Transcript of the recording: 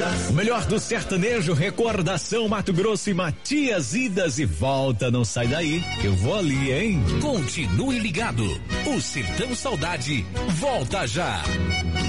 O melhor do sertanejo, recordação Mato Grosso e Matias, idas e volta, não sai daí, eu vou ali, hein? Continue ligado, o Sertão Saudade volta já.